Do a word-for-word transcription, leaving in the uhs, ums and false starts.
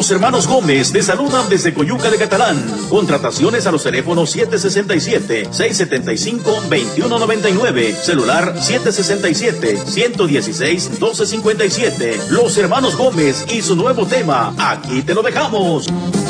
Los hermanos Gómez te saludan desde Coyuca de Catalán. Contrataciones a los teléfonos siete seis siete, seis siete cinco, dos uno nueve nueve, celular siete seis siete, uno uno seis, uno dos cinco siete. Los hermanos Gómez y su nuevo tema, Aquí te lo dejamos.